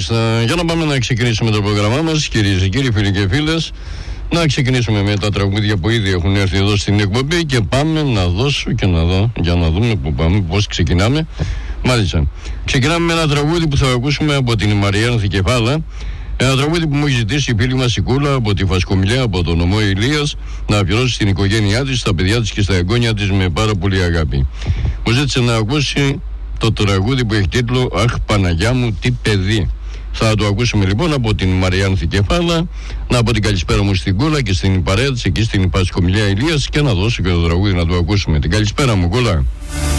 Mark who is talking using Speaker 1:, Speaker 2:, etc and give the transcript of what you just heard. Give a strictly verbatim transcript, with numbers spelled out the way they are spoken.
Speaker 1: Μάλιστα. Για να πάμε να ξεκινήσουμε το πρόγραμμά μας, κυρίες και κύριοι, φίλοι και φίλες. Να ξεκινήσουμε με τα τραγούδια που ήδη έχουν έρθει εδώ στην εκπομπή και πάμε να δώσω και να δω, για να δούμε που πάμε, πώς ξεκινάμε. Μάλιστα. Ξεκινάμε με ένα τραγούδι που θα ακούσουμε από την Μαριάνθη Κεφάλα. Ένα τραγούδι που μου έχει ζητήσει η φίλη μας η Κούλα από τη Φασκομιλιά, από τον νομό Ηλίας, να αφιερώσει στην οικογένειά της, στα παιδιά της και στα εγγόνια της με πάρα πολύ αγάπη. Μου ζήτησε να ακούσει το τραγούδι που έχει τίτλο «Αχ Παναγιά μου, τι παιδί». Θα το ακούσουμε λοιπόν από την Μαριάνθη Κεφάλα, να πω την καλησπέρα μου στην Κούλα και στην παρέα της εκεί στην Φασκομιλιά Ηλίας και να δώσω και το τραγούδι να το ακούσουμε. Την καλησπέρα μου, Κούλα.